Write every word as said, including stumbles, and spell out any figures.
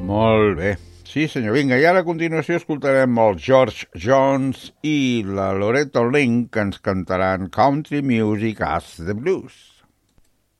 Molt bé. Sí, senyor. Vinga, i ara a continuació escoltarem el George Jones i la Loretto Link, que ens cantaran Country Music as the Blues.